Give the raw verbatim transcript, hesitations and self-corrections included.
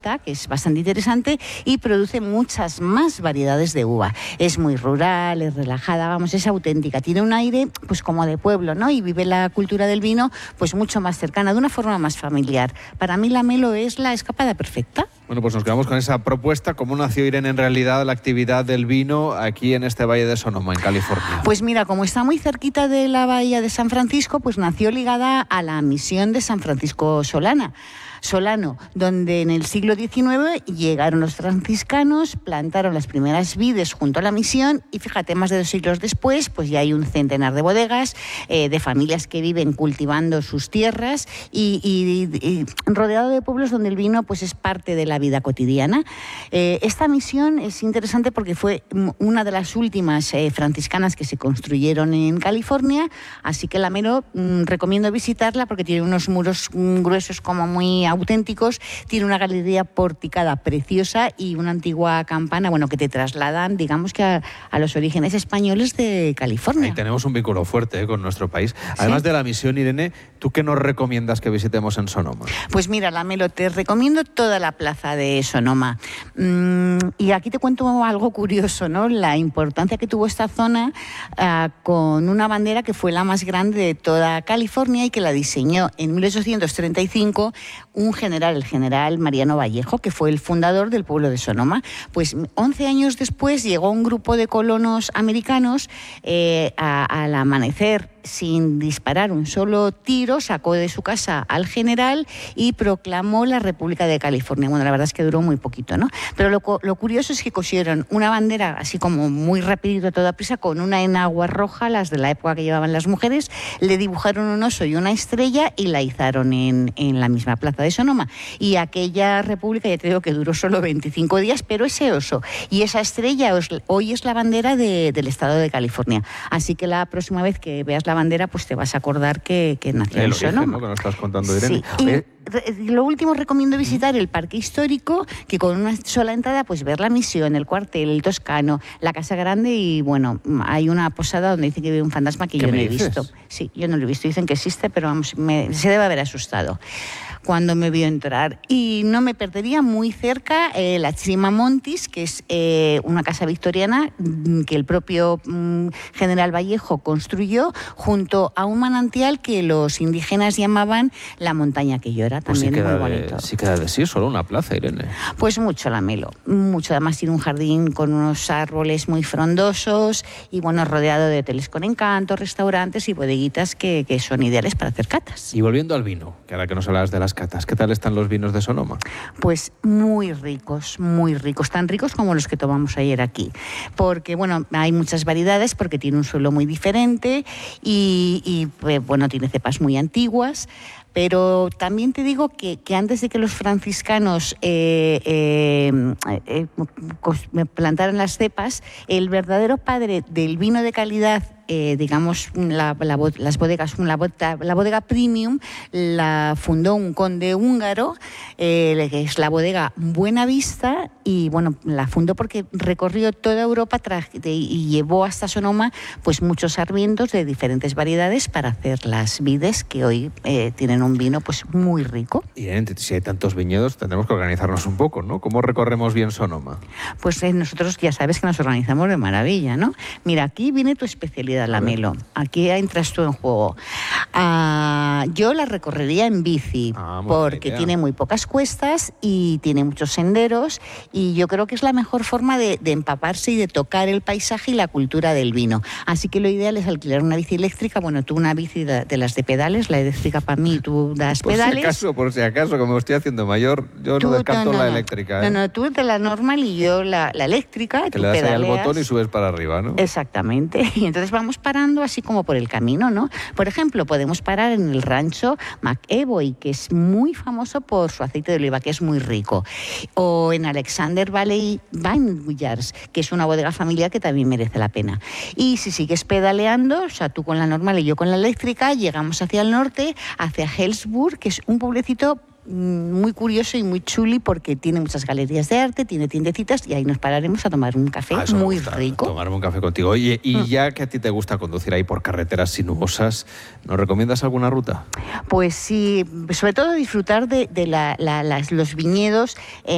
que es bastante interesante y produce muchas más variedades de uva. Es muy rural, es relajada, vamos, es auténtica. Tiene un aire pues como de pueblo, ¿no? Y vive la cultura del vino pues mucho más cercana, de una forma más familiar. Para mí la Melo es la escapada perfecta. Bueno, pues nos quedamos con esa propuesta. ¿Cómo nació, Irene, en realidad la actividad del vino aquí en este Valle de Sonoma, en California? Pues mira, como está muy cerquita de la bahía de San Francisco, pues nació ligada a la misión de San Francisco Solana. Solano, donde en el siglo diecinueve llegaron los franciscanos, plantaron las primeras vides junto a la misión y fíjate, más de dos siglos después, pues ya hay un centenar de bodegas, eh, de familias que viven cultivando sus tierras y, y, y rodeado de pueblos donde el vino pues es parte de la vida cotidiana. Eh, esta misión es interesante porque fue una de las últimas eh, franciscanas que se construyeron en California, así que la Melo mmm, recomiendo visitarla porque tiene unos muros mmm, gruesos como muy auténticos, tiene una galería porticada preciosa y una antigua campana, bueno, que te trasladan, digamos que a, a los orígenes españoles de California. Ahí tenemos un vínculo fuerte eh, con nuestro país. Además ¿Sí? de la misión, Irene, ¿tú qué nos recomiendas que visitemos en Sonoma? Pues mira, la Melo, te recomiendo toda la plaza de Sonoma. Mm, y aquí te cuento algo curioso, ¿no? La importancia que tuvo esta zona uh, con una bandera que fue la más grande de toda California y que la diseñó en mil ochocientos treinta y cinco un general, el general Mariano Vallejo, que fue el fundador del pueblo de Sonoma. Pues once años después llegó un grupo de colonos americanos eh, a, al amanecer, sin disparar un solo tiro, sacó de su casa al general y proclamó la República de California. Bueno, la verdad es que duró muy poquito, ¿no? Pero lo, lo curioso es que cosieron una bandera así como muy rapidito, a toda prisa, con una enagua roja, las de la época que llevaban las mujeres, le dibujaron un oso y una estrella y la izaron en, en la misma plaza de Sonoma. Y aquella república, ya te digo que duró solo veinticinco días, pero ese oso y esa estrella hoy es la bandera de, del estado de California. Así que la próxima vez que veas la bandera, pues te vas a acordar que, que nació en Sonoma. ¿No? Que nos estás contando, Irene. Sí. Y lo último, recomiendo visitar el parque histórico, que con una sola entrada, pues ver la misión, el cuartel, el Toscano, la Casa Grande y, bueno, hay una posada donde dicen que vive un fantasma que yo no he visto. Sí, yo no lo he visto. Dicen que existe, pero vamos, me, se debe haber asustado cuando me vio entrar. Y no me perdería muy cerca eh, la Chimamontis, que es eh, una casa victoriana que el propio mm, general Vallejo construyó junto a un manantial que los indígenas llamaban la montaña que llora, también pues sí muy bonito. De, sí queda de sí, solo una plaza, Irene. Pues mucho la Melo, mucho. Además tiene un jardín con unos árboles muy frondosos y, bueno, rodeado de hoteles con encanto, restaurantes y bodeguitas que, que son ideales para hacer catas. Y volviendo al vino, que ahora que nos hablas de las catas, ¿qué tal están los vinos de Sonoma? Pues muy ricos, muy ricos, tan ricos como los que tomamos ayer aquí, porque bueno, hay muchas variedades porque tiene un suelo muy diferente y, y pues, bueno, tiene cepas muy antiguas. Pero también te digo que, que antes de que los franciscanos eh, eh, eh, plantaran las cepas, el verdadero padre del vino de calidad, eh, digamos, la, la, las bodegas, la, la bodega premium, la fundó un conde húngaro, eh, que es la bodega Buena Vista, y bueno, la fundó porque recorrió toda Europa y llevó hasta Sonoma pues muchos sarmientos de diferentes variedades para hacer las vides que hoy eh, tienen un vino pues muy rico. Y si hay tantos viñedos, tendremos que organizarnos un poco, ¿no? ¿Cómo recorremos bien Sonoma? Pues eh, nosotros ya sabes que nos organizamos de maravilla, ¿no? Mira, aquí viene tu especialidad, la Melo. Aquí entras tú en juego. Uh, yo la recorrería en bici, ah, porque tiene muy pocas cuestas y tiene muchos senderos y yo creo que es la mejor forma de, de empaparse y de tocar el paisaje y la cultura del vino. Así que lo ideal es alquilar una bici eléctrica. Bueno, tú una bici de, de las de pedales, la eléctrica para mí, tú das por pedales. Por si acaso, por si acaso, como estoy haciendo mayor, yo tú, no descarto no, no, la eléctrica. No, ¿eh? no, tú de la normal y yo la, la eléctrica. Que tú le das pedaleas. ahí al botón y subes para arriba, ¿no? Exactamente. Y entonces vamos parando así como por el camino, ¿no? Por ejemplo, podemos parar en el rancho McEvoy, que es muy famoso por su aceite de oliva, que es muy rico. O en Alexander Valley Vineyards, que es una bodega familiar que también merece la pena. Y si sigues pedaleando, o sea, tú con la normal y yo con la eléctrica, llegamos hacia el norte, hacia Hellsburg, que es un pueblecito muy curioso y muy chuli porque tiene muchas galerías de arte, tiene tiendecitas y ahí nos pararemos a tomar un café ah, muy gusta, rico. Tomarme un café contigo. Oye, y mm. ya que a ti te gusta conducir ahí por carreteras sinuosas, ¿nos recomiendas alguna ruta? Pues sí, sobre todo disfrutar de, de la, la, las, los viñedos. Eh,